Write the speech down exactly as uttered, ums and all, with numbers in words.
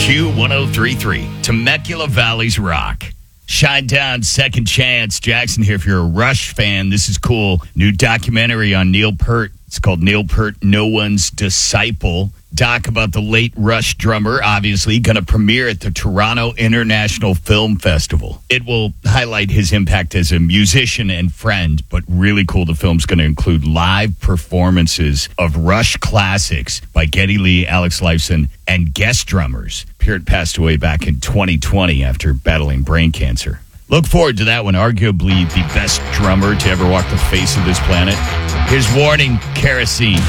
Q one oh three point three, Temecula Valley's Rock. Shine Down, Second Chance. Jackson here. If you're a Rush fan, this is cool. New documentary on Neil Peart. It's called Neil Peart, No One's Disciple. Doc about the late Rush drummer, obviously, going to premiere at the Toronto International Film Festival. It will highlight his impact as a musician and friend, but really cool. The film's going to include live performances of Rush classics by Geddy Lee, Alex Lifeson, and guest drummers. Peart passed away back in twenty twenty after battling brain cancer. Look forward to that one. Arguably the best drummer to ever walk the face of this planet. Here's Warning, Kerosene.